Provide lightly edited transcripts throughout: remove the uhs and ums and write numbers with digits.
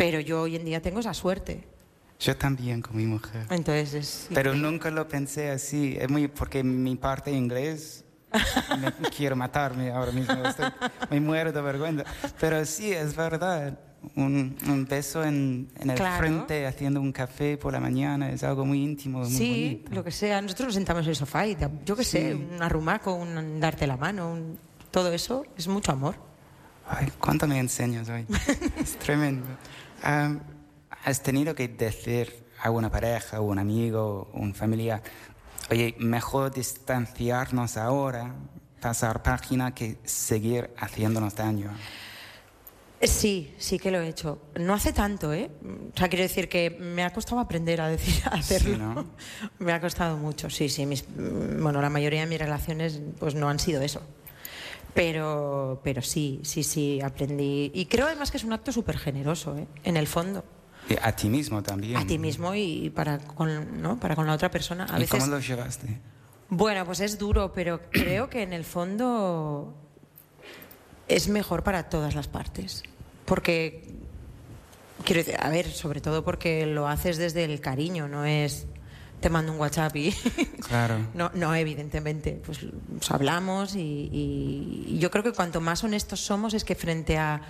Pero yo hoy en día tengo esa suerte. Yo también con mi mujer. Entonces es... Pero nunca lo pensé así. Es muy porque mi parte inglés quiero matarme ahora mismo. Me muero de vergüenza. Pero sí, es verdad. Un beso en el frente haciendo un café por la mañana es algo muy íntimo, muy bonito. Sí, lo que sea. Nosotros nos sentamos en el sofá y yo qué sé, un arrumaco, darte la mano, todo eso es mucho amor. Ay, ¿cuánto me enseñas hoy? Es tremendo. ¿Has tenido que decir a una pareja, o un amigo, o un familiar, oye, mejor distanciarnos ahora, pasar página, que seguir haciéndonos daño? Sí que lo he hecho. No hace tanto, ¿eh? O sea, quiero decir que me ha costado aprender a hacerlo. Sí, ¿no? Me ha costado mucho, sí. La mayoría de mis relaciones pues no han sido eso. Pero sí, aprendí. Y creo además que es un acto súper generoso, ¿eh? En el fondo. Y a ti mismo también. A ti mismo y para con la otra persona. ¿Y cómo lo llevaste? Bueno, pues es duro, pero creo que en el fondo es mejor para todas las partes. Porque, quiero decir, a ver, sobre todo porque lo haces desde el cariño, no es te mando un WhatsApp y... Claro. No, evidentemente, pues hablamos y yo creo que cuanto más honestos somos es que frente a...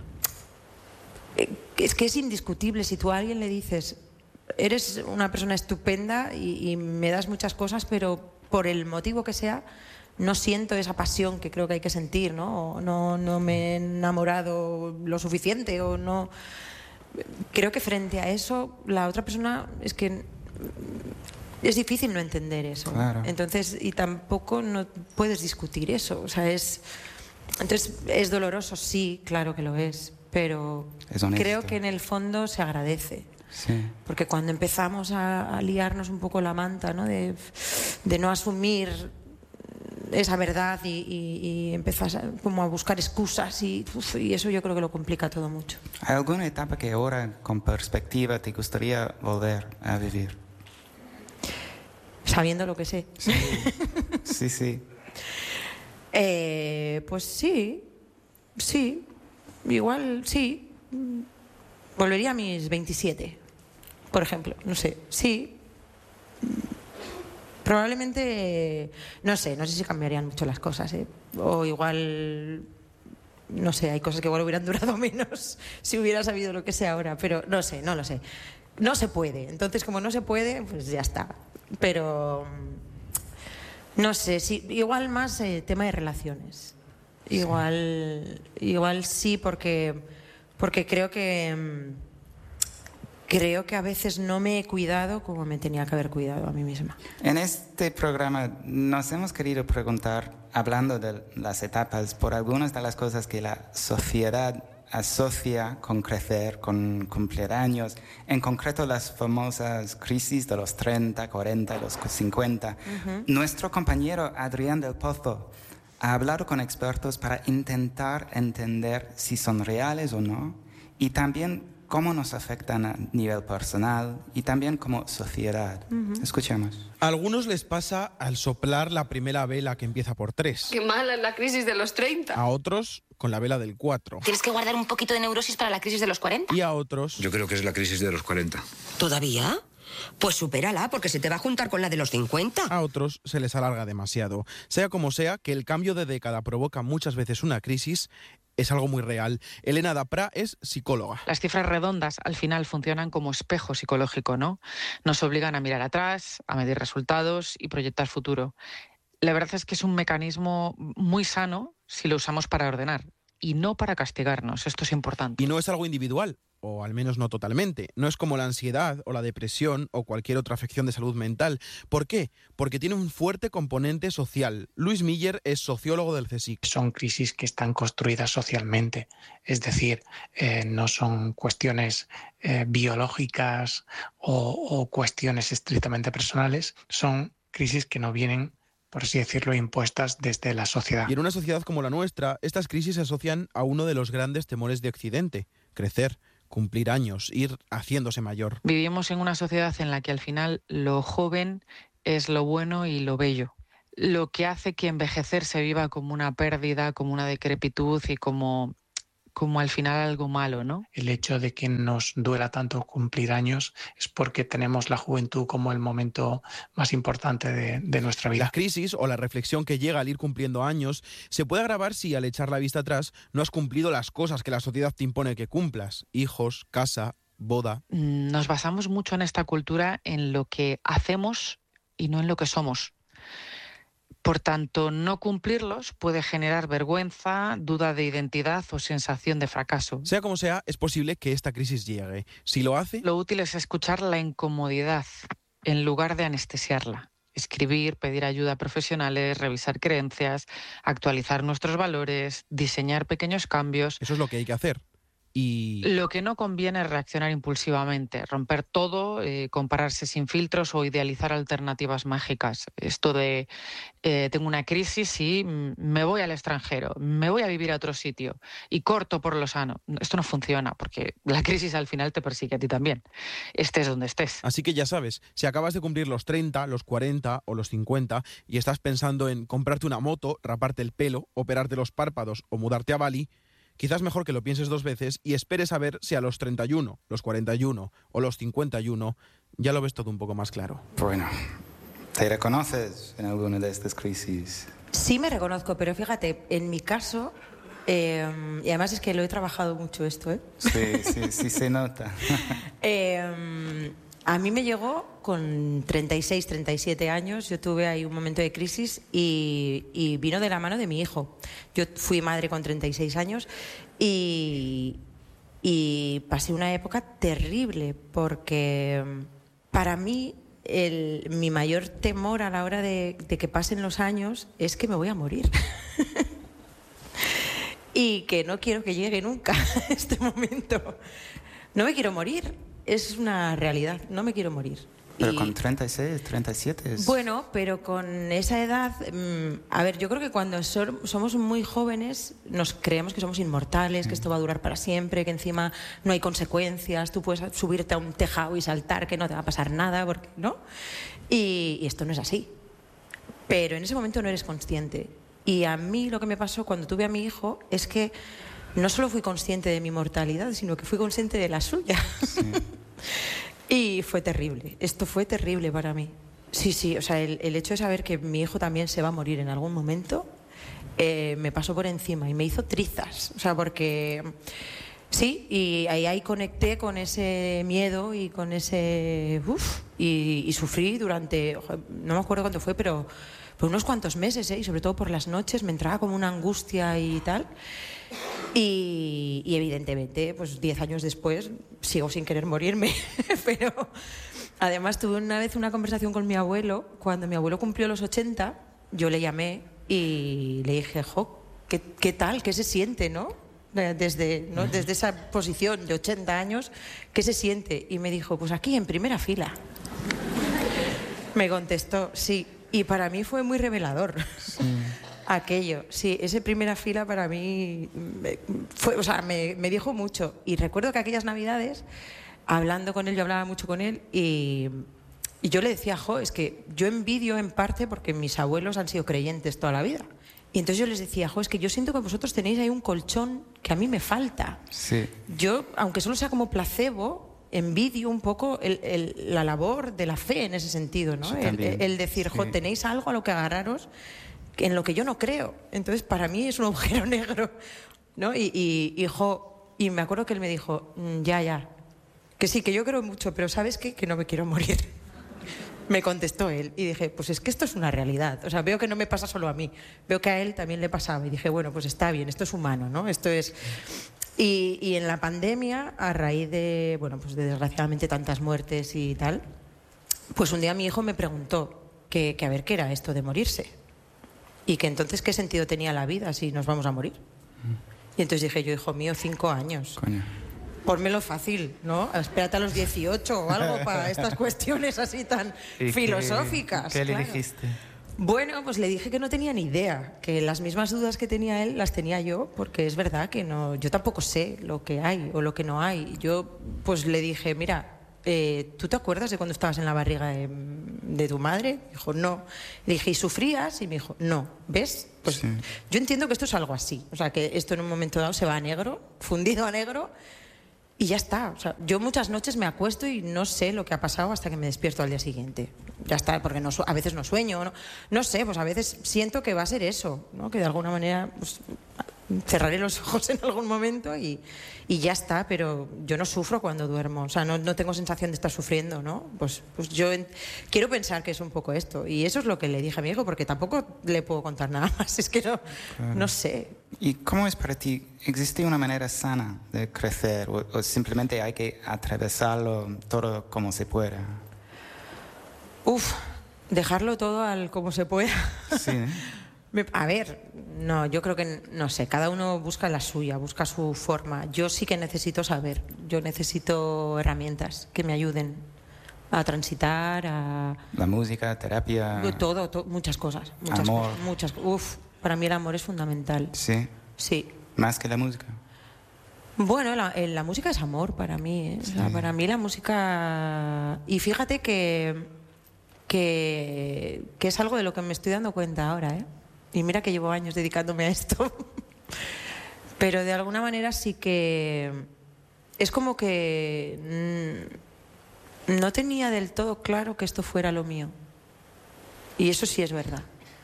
Es que es indiscutible, si tú a alguien le dices, eres una persona estupenda y me das muchas cosas, pero por el motivo que sea, no siento esa pasión que creo que hay que sentir, ¿no? O no me he enamorado lo suficiente o no... Creo que frente a eso, la otra persona es que... Es difícil no entender eso. Claro. Entonces, y tampoco no puedes discutir eso. O sea, entonces, ¿es doloroso? Sí, claro que lo es. Pero creo que en el fondo se agradece. Sí. Porque cuando empezamos a liarnos un poco la manta, ¿no? De no asumir esa verdad y empezás como a buscar excusas y eso yo creo que lo complica todo mucho. ¿Hay alguna etapa que ahora, con perspectiva, te gustaría volver a vivir? Sabiendo lo que sé. Sí. Pues sí. Igual sí. Volvería a mis 27, por ejemplo. No sé. Sí. Probablemente, no sé si cambiarían mucho las cosas, ¿eh? O igual, no sé, hay cosas que igual hubieran durado menos si hubiera sabido lo que sé ahora, pero no lo sé. No se puede, entonces como no se puede, pues ya está. Pero, no sé, sí, igual más tema de relaciones. Igual sí, porque creo que a veces no me he cuidado como me tenía que haber cuidado a mí misma. En este programa nos hemos querido preguntar, hablando de las etapas, por algunas de las cosas que la sociedad asocia con crecer, con cumplir años, en concreto las famosas crisis de los 30, 40, los 50. Uh-huh. Nuestro compañero Adrián del Pozo ha hablado con expertos para intentar entender si son reales o no, y también cómo nos afectan a nivel personal y también como sociedad. Uh-huh. Escuchemos. A algunos les pasa al soplar la primera vela que empieza por 3. ¡Qué mala es la crisis de los 30! A otros con la vela del 4. Tienes que guardar un poquito de neurosis para la crisis de los 40. Y a otros... Yo creo que es la crisis de los 40. ¿Todavía? Pues supérala, porque se te va a juntar con la de los 50. A otros se les alarga demasiado. Sea como sea, que el cambio de década provoca muchas veces una crisis es algo muy real. Elena Dapra es psicóloga. Las cifras redondas al final funcionan como espejo psicológico, ¿no? Nos obligan a mirar atrás, a medir resultados y proyectar futuro. La verdad es que es un mecanismo muy sano si lo usamos para ordenar y no para castigarnos. Esto es importante. Y no es algo individual, o al menos no totalmente. No es como la ansiedad o la depresión o cualquier otra afección de salud mental. ¿Por qué? Porque tiene un fuerte componente social. Luis Miller es sociólogo del CSIC. Son crisis que están construidas socialmente, es decir, no son cuestiones biológicas o cuestiones estrictamente personales, son crisis que no vienen, por así decirlo, impuestas desde la sociedad. Y en una sociedad como la nuestra, estas crisis se asocian a uno de los grandes temores de Occidente: crecer, cumplir años, ir haciéndose mayor. Vivimos en una sociedad en la que al final lo joven es lo bueno y lo bello, lo que hace que envejecer se viva como una pérdida, como una decrepitud y como como al final algo malo, ¿no? El hecho de que nos duela tanto cumplir años es porque tenemos la juventud como el momento más importante de nuestra vida. La crisis o la reflexión que llega al ir cumpliendo años se puede agravar si al echar la vista atrás no has cumplido las cosas que la sociedad te impone que cumplas: hijos, casa, boda. Nos basamos mucho en esta cultura en lo que hacemos y no en lo que somos. Por tanto, no cumplirlos puede generar vergüenza, duda de identidad o sensación de fracaso. Sea como sea, es posible que esta crisis llegue. Si lo hace, Lo útil es escuchar la incomodidad en lugar de anestesiarla. Escribir, pedir ayuda a profesionales, revisar creencias, actualizar nuestros valores, diseñar pequeños cambios. eso es lo que hay que hacer. Y Lo que no conviene es reaccionar impulsivamente, romper todo, compararse sin filtros o idealizar alternativas mágicas. Esto de tengo una crisis y me voy al extranjero, me voy a vivir a otro sitio y corto por lo sano. Esto no funciona porque la crisis al final te persigue a ti también, estés donde estés. así que ya sabes, si acabas de cumplir los 30, los 40 o los 50 y estás pensando en comprarte una moto, raparte el pelo, operarte los párpados o mudarte a Bali, quizás mejor que lo pienses dos veces y esperes a ver si a los 31, los 41 o los 51 ya lo ves todo un poco más claro. Bueno, ¿te reconoces en alguna de estas crisis? Sí me reconozco, pero fíjate, en mi caso, y además es que lo he trabajado mucho esto, ¿eh? Sí se nota. A mí me llegó con 36, 37 años, yo tuve ahí un momento de crisis y vino de la mano de mi hijo. Yo fui madre con 36 años y pasé una época terrible porque para mí mi mayor temor a la hora de que pasen los años es que me voy a morir. Y que no quiero que llegue nunca este momento. No me quiero morir. Es una realidad, no me quiero morir. Pero con 36, 37 es... Bueno, pero con esa edad, a ver, yo creo que cuando somos muy jóvenes nos creemos que somos inmortales, que esto va a durar para siempre, que encima no hay consecuencias, tú puedes subirte a un tejado y saltar, que no te va a pasar nada, porque, ¿no? Y esto no es así. Pero en ese momento no eres consciente. Y a mí lo que me pasó cuando tuve a mi hijo es que no solo fui consciente de mi mortalidad, sino que fui consciente de la suya. Sí. Y fue terrible. Esto fue terrible para mí. Sí, o sea, el hecho de saber que mi hijo también se va a morir en algún momento me pasó por encima y me hizo trizas. O sea, porque... Sí, y ahí conecté con ese miedo y con ese... y sufrí durante... No me acuerdo cuánto fue, pero por unos cuantos meses, y sobre todo por las noches me entraba como una angustia y tal. Y evidentemente, pues 10 años después sigo sin querer morirme. Pero además tuve una vez una conversación con mi abuelo. Cuando mi abuelo cumplió los 80, yo le llamé y le dije, ¿qué tal? ¿Qué se siente, no? Desde esa posición de 80 años, ¿qué se siente? Y me dijo, pues aquí en primera fila. Me contestó, sí. Y para mí fue muy revelador. Sí. Aquello, sí, esa primera fila para mí fue, o sea, me dijo mucho. Y recuerdo que aquellas Navidades, hablando con él, yo hablaba mucho con él y yo le decía, es que yo envidio en parte porque mis abuelos han sido creyentes toda la vida. Y entonces yo les decía, es que yo siento que vosotros tenéis ahí un colchón que a mí me falta. Sí. Yo, aunque solo sea como placebo, envidio un poco la labor de la fe en ese sentido, ¿no? El decir, sí, tenéis algo a lo que agarraros en lo que yo no creo. Entonces, para mí es un agujero negro, ¿no? Y me acuerdo que él me dijo, ya, que sí, que yo creo mucho, pero ¿sabes qué? Que no me quiero morir. Me contestó él y dije, pues es que esto es una realidad. O sea, veo que no me pasa solo a mí, veo que a él también le pasaba. Y dije, bueno, pues está bien, esto es humano, ¿no? Esto es... Y en la pandemia, a raíz de, pues de desgraciadamente tantas muertes y tal, pues un día mi hijo me preguntó que a ver qué era esto de morirse. Y que entonces, ¿qué sentido tenía la vida si nos vamos a morir? Y entonces dije yo, hijo mío, 5 años. Coño. Pónmelo fácil, ¿no? Espérate a los 18 o algo para estas cuestiones así tan filosóficas. ¿Qué le dijiste? Bueno, pues le dije que no tenía ni idea, que las mismas dudas que tenía él las tenía yo, porque es verdad que no, yo tampoco sé lo que hay o lo que no hay. Yo pues le dije, mira, ¿tú te acuerdas de cuando estabas en la barriga de tu madre? Dijo, no. Le dije, ¿y sufrías? Y me dijo, no. ¿Ves? Pues Sí. yo entiendo que esto es algo así. O sea, que esto en un momento dado se va a negro, fundido a negro, y ya está. O sea, yo muchas noches me acuesto y no sé lo que ha pasado hasta que me despierto al día siguiente. Ya está, porque a veces no sueño, no sé, pues a veces siento que va a ser eso, ¿no? Que de alguna manera pues, cerraré los ojos en algún momento y ya está, pero yo no sufro cuando duermo, o sea, no tengo sensación de estar sufriendo, ¿no? Pues yo quiero pensar que es un poco esto, y eso es lo que le dije a mi hijo, porque tampoco le puedo contar nada más, es que no sé. ¿Y cómo es para ti? ¿Existe una manera sana de crecer o simplemente hay que atravesarlo todo como se pueda? Dejarlo todo al como se pueda. Sí, ¿eh? A ver, no, yo creo que, no sé, cada uno busca la suya, busca su forma. Yo sí que necesito saber, yo necesito herramientas que me ayuden a transitar, a... La música, terapia... Todo, muchas cosas. Amor. Para mí el amor es fundamental. Sí. Sí. ¿Más que la música? Bueno, la música es amor para mí, ¿eh? Sí. O sea, para mí la música... Y fíjate que es algo de lo que me estoy dando cuenta ahora, ¿eh? Y mira que llevo años dedicándome a esto. Pero de alguna manera sí que... Es como que no tenía del todo claro que esto fuera lo mío. Y eso sí es verdad.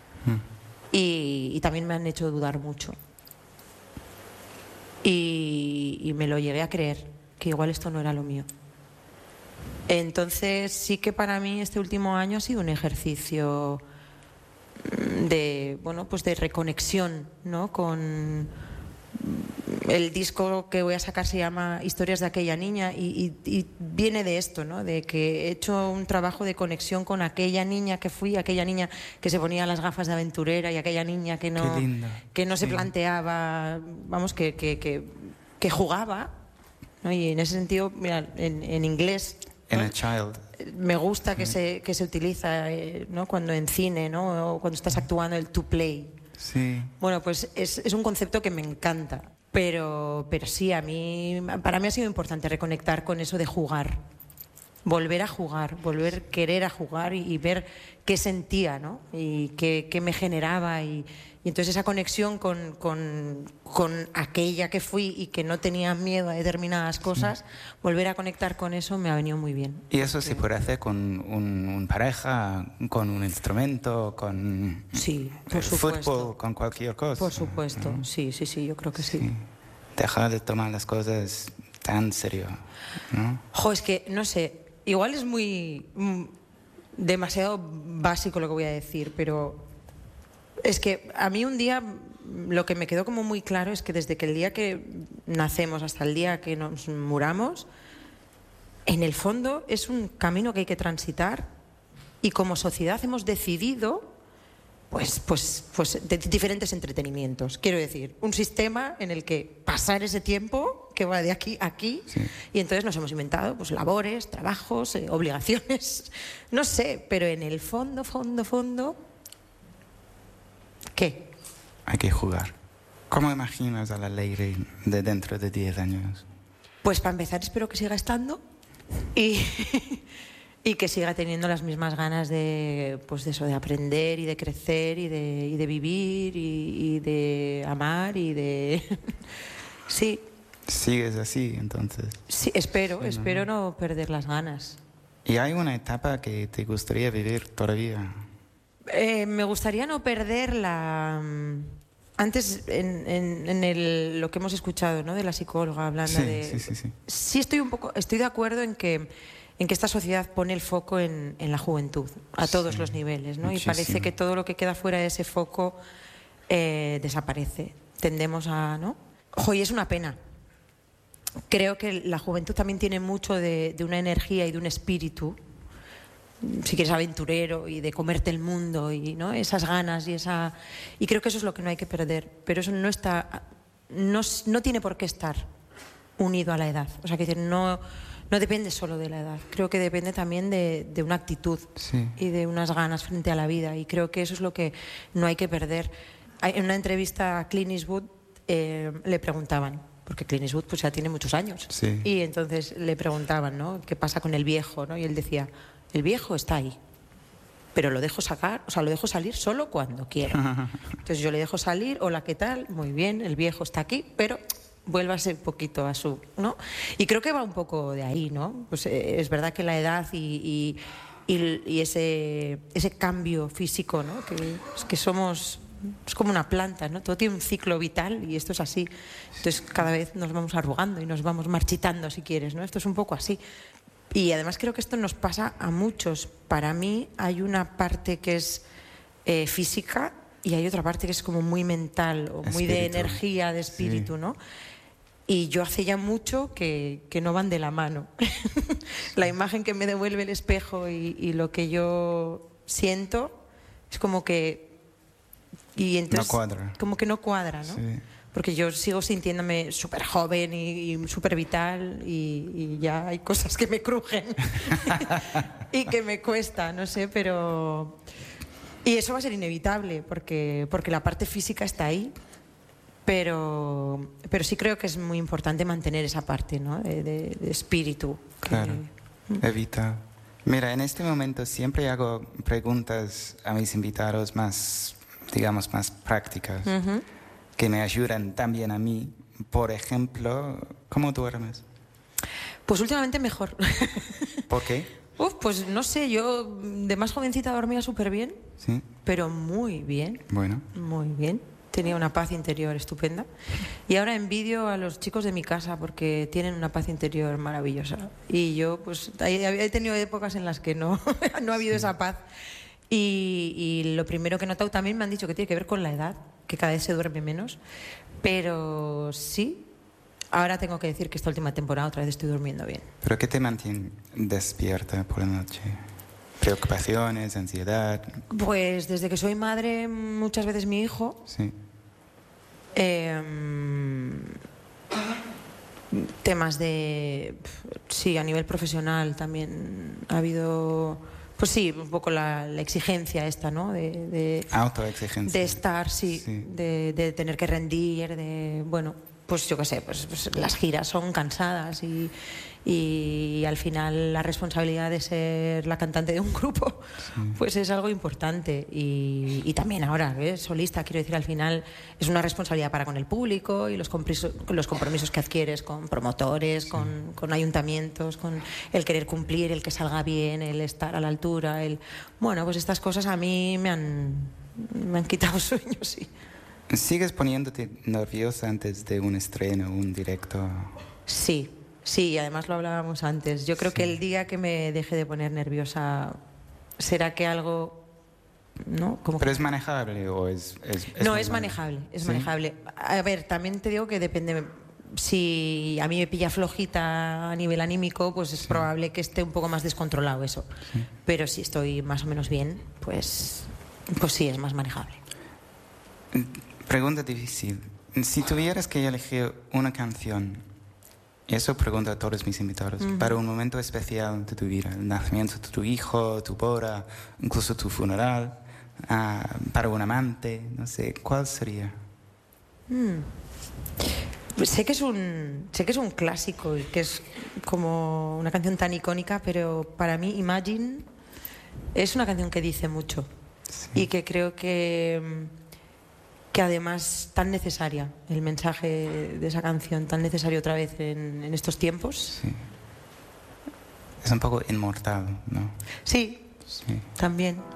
Y también me han hecho dudar mucho. Y me lo llegué a creer, que igual esto no era lo mío. Entonces sí que para mí este último año ha sido un ejercicio de, bueno, pues de reconexión, ¿no? Con el disco que voy a sacar se llama Historias de aquella niña y viene de esto, ¿no? De que he hecho un trabajo de conexión con aquella niña que fui, aquella niña que se ponía las gafas de aventurera y aquella niña que no se planteaba, vamos, que jugaba, ¿no? Y en ese sentido, mira, en inglés, ¿no? Inner child. Me gusta que se utiliza, ¿no? Cuando en cine, ¿no? O cuando estás actuando, el to play. Sí. Bueno, pues es un concepto que me encanta, pero sí, para mí ha sido importante reconectar con eso de jugar, volver a jugar, volver a querer a jugar y ver qué sentía, ¿no? Y qué me generaba y entonces esa conexión con aquella que fui y que no tenía miedo a determinadas cosas, volver a conectar con eso me ha venido muy bien. Y eso se puede hacer con un pareja, con un instrumento, con sí, por supuesto. fútbol, con cualquier cosa. Por supuesto, ¿no? Sí, yo creo que sí. Dejar de tomar las cosas tan serio, ¿no? Es que, no sé, igual es muy demasiado básico lo que voy a decir, pero es que a mí un día lo que me quedó como muy claro es que desde que el día que nacemos hasta el día que nos muramos, en el fondo es un camino que hay que transitar y como sociedad hemos decidido pues diferentes entretenimientos. Quiero decir, un sistema en el que pasar ese tiempo que va de aquí a aquí, y entonces nos hemos inventado pues labores, trabajos, obligaciones, no sé, pero en el fondo, ¿qué? Hay que jugar. ¿Cómo imaginas a la Leire de dentro de 10 años? Pues para empezar espero que siga estando y que siga teniendo las mismas ganas de, pues de eso, de aprender y de crecer y de vivir y de amar y de... Sí. ¿Sigues así, entonces? Sí, espero no perder las ganas. ¿Y hay una etapa que te gustaría vivir todavía? Me gustaría no perderla. Antes, en lo que hemos escuchado, ¿no? De la psicóloga hablando de... Sí. Sí estoy de acuerdo en que esta sociedad pone el foco en la juventud, a todos los niveles, ¿no? Muchísimo. Y parece que todo lo que queda fuera de ese foco desaparece. Tendemos a... ¿no? Y es una pena. Creo que la juventud también tiene mucho de una energía y de un espíritu, si quieres, aventurero y de comerte el mundo y, ¿no? Esas ganas y creo que eso es lo que no hay que perder, pero eso no tiene por qué estar unido a la edad. O sea, que no depende solo de la edad, creo que depende también de una actitud y de unas ganas frente a la vida, y creo que eso es lo que no hay que perder. En una entrevista a Clint Eastwood le preguntaban porque Clint Eastwood pues ya tiene muchos años. Sí. Y entonces le preguntaban, ¿no?, ¿qué pasa con el viejo?, ¿no? Y él decía, el viejo está ahí, pero lo dejo sacar, o sea, lo dejo salir solo cuando quiero. Entonces yo le dejo salir, hola, ¿qué tal? Muy bien, el viejo está aquí, pero vuélvase un poquito a su, ¿no? Y creo que va un poco de ahí, ¿no? Pues es verdad que la edad y ese cambio físico, ¿no?, que somos, es como una planta, ¿no? Todo tiene un ciclo vital y esto es así. Entonces cada vez nos vamos arrugando y nos vamos marchitando, si quieres, ¿no? Esto es un poco así. Y además creo que esto nos pasa a muchos. Para mí hay una parte que es física y hay otra parte que es como muy mental o muy de energía, de espíritu, sí, ¿no? Y yo hace ya mucho que no van de la mano. La imagen que me devuelve el espejo y lo que yo siento es como que... Y entonces, no cuadra. Como que no cuadra, ¿no? Sí. Porque yo sigo sintiéndome súper joven y súper vital y ya hay cosas que me crujen y que me cuesta, no sé, pero... Y eso va a ser inevitable porque la parte física está ahí. Pero sí creo que es muy importante mantener esa parte, ¿no?, de espíritu. Claro, evita. Mira, en este momento siempre hago preguntas a mis invitados más, digamos, más prácticas, que me ayudan también a mí. Por ejemplo, ¿cómo duermes? Pues últimamente mejor. ¿Por qué? Pues no sé, yo de más jovencita dormía súper bien, ¿sí?, pero muy bien. Bueno. Muy bien. Tenía una paz interior estupenda. Y ahora envidio a los chicos de mi casa porque tienen una paz interior maravillosa. Y yo, pues, he tenido épocas en las que no ha habido esa paz. Y lo primero que he notado también me han dicho que tiene que ver con la edad, que cada vez se duerme menos. Pero sí, ahora tengo que decir que esta última temporada otra vez estoy durmiendo bien. ¿Pero qué te mantiene despierta por la noche? ¿Preocupaciones, ansiedad? Pues desde que soy madre, muchas veces mi hijo. Sí. Temas de... Sí, a nivel profesional también ha habido... Pues sí, un poco la exigencia esta, ¿no? De autoexigencia. De estar, sí. De tener que rendir, de... Bueno, pues yo qué sé, pues las giras son cansadas y al final la responsabilidad de ser la cantante de un grupo, sí, pues es algo importante. Y también ahora, solista, quiero decir, al final es una responsabilidad para con el público y los compromisos que adquieres con promotores, sí, con ayuntamientos, con el querer cumplir, el que salga bien, el estar a la altura, bueno, pues estas cosas a mí me han quitado sueños, sí. ¿Sigues poniéndote nerviosa antes de un estreno, un directo? Sí, además lo hablábamos antes. Yo creo que el día que me deje de poner nerviosa será que algo... ¿no? ¿Pero es manejable o es no, es manejable, es ¿sí? manejable. A ver, también te digo que depende... Si a mí me pilla flojita a nivel anímico, pues es probable que esté un poco más descontrolado eso. Sí. Pero si estoy más o menos bien, pues sí, es más manejable. Pregunta difícil. Si tuvieras que elegir una canción, eso pregunto a todos mis invitados, para un momento especial de tu vida, el nacimiento de tu hijo, tu boda, incluso tu funeral, para un amante, no sé, ¿cuál sería? Sé que es un clásico y que es como una canción tan icónica, pero para mí Imagine es una canción que dice mucho, sí, y que creo que además tan necesaria, el mensaje de esa canción, tan necesario otra vez en estos tiempos. Sí. Es un poco inmortal, ¿no? Sí, también.